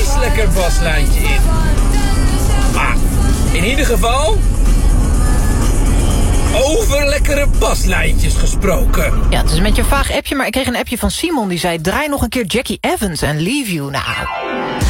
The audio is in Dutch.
lekker baslijntje in. Maar in ieder geval, over lekkere baslijntjes gesproken. Ja, het is een beetje een vaag appje, maar ik kreeg een appje van Simon die zei... draai nog een keer Jackie Evans en Leave You. Nou,